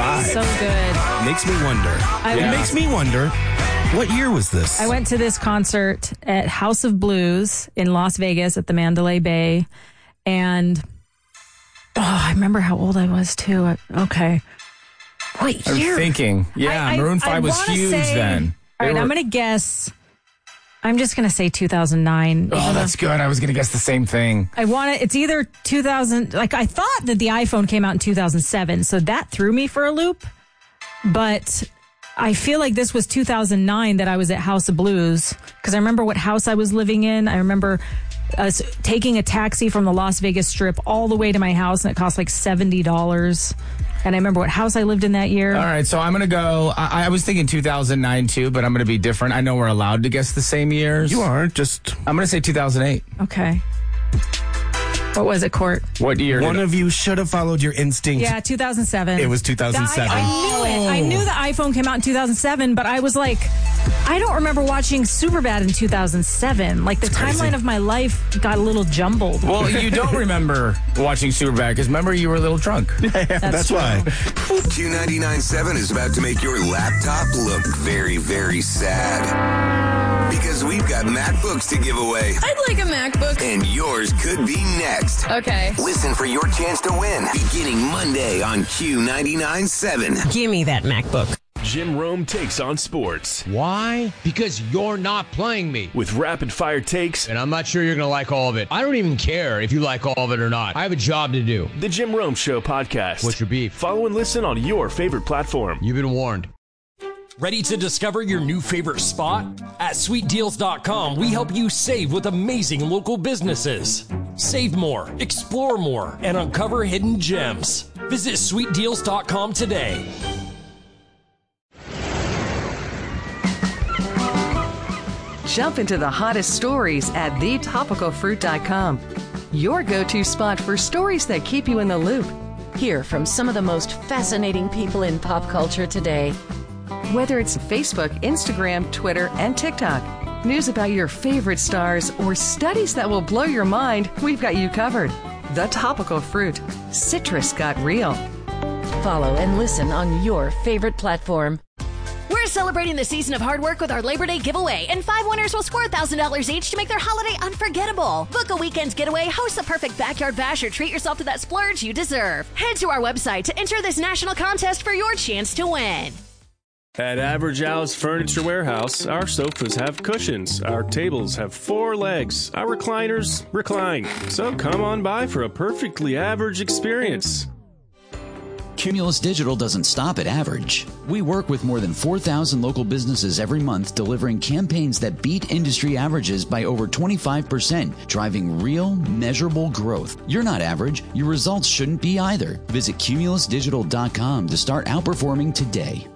5. So good. Makes me wonder. It makes me wonder, what year was this? I went to this concert at House of Blues in Las Vegas at the Mandalay Bay. And, I remember how old I was, too. Okay. What year? I'm thinking. Yeah, Maroon 5 was huge then. All right, I'm going to guess. I'm just going to say 2009. Oh, that's good. I was going to guess the same thing. It's either 2000. Like, I thought that the iPhone came out in 2007, so that threw me for a loop. But I feel like this was 2009 that I was at House of Blues, because I remember what house I was living in. I remember us taking a taxi from the Las Vegas Strip all the way to my house, and it cost like $70. And I remember what house I lived in that year. All right, so I'm going to go. I was thinking 2009 too, but I'm going to be different. I know we're allowed to guess the same years. You are. I'm going to say 2008. Okay. What was it, Court? What year? One of you should have followed your instinct. Yeah, 2007. It was 2007. I knew it. I knew the iPhone came out in 2007, but I was like, I don't remember watching Superbad in 2007. Like, the timeline of my life got a little jumbled. Well, you don't remember watching Superbad because remember you were a little drunk. That's why. Q99.7 is about to make your laptop look very, very sad. Because we've got MacBooks to give away. I'd like a MacBook. And yours could be next. Okay. Listen for your chance to win beginning Monday on Q99.7. Give me that MacBook. Jim Rome takes on sports. Why? Because you're not playing me. With rapid fire takes. And I'm not sure you're going to like all of it. I don't even care if you like all of it or not. I have a job to do. The Jim Rome Show podcast. What's your beef? Follow and listen on your favorite platform. You've been warned. Ready to discover your new favorite spot? At SweetDeals.com, we help you save with amazing local businesses. Save more, explore more, and uncover hidden gems. Visit SweetDeals.com today. Jump into the hottest stories at thetopicalfruit.com. Your go-to spot for stories that keep you in the loop. Hear from some of the most fascinating people in pop culture today. Whether it's Facebook, Instagram, Twitter, and TikTok, news about your favorite stars, or studies that will blow your mind, we've got you covered. The Topical Fruit. Citrus got real. Follow and listen on your favorite platform. We're celebrating the season of hard work with our Labor Day giveaway, and 5 winners will score $1,000 each to make their holiday unforgettable. Book a weekend getaway, host the perfect backyard bash, or treat yourself to that splurge you deserve. Head to our website to enter this national contest for your chance to win. At Average Al's Furniture Warehouse, our sofas have cushions, our tables have 4 legs, our recliners recline. So come on by for a perfectly average experience. Cumulus Digital doesn't stop at average. We work with more than 4,000 local businesses every month, delivering campaigns that beat industry averages by over 25%, driving real, measurable growth. You're not average. Your results shouldn't be either. Visit cumulusdigital.com to start outperforming today.